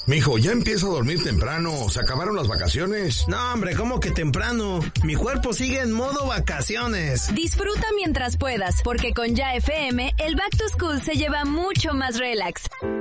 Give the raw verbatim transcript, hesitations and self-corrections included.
Mijo, ya empieza a dormir temprano. ¿Se acabaron las vacaciones? No, hombre, ¿cómo que temprano? Mi cuerpo sigue en modo vacaciones. Disfruta mientras puedas, porque con Ya F M, el Back to School se lleva mucho más relax.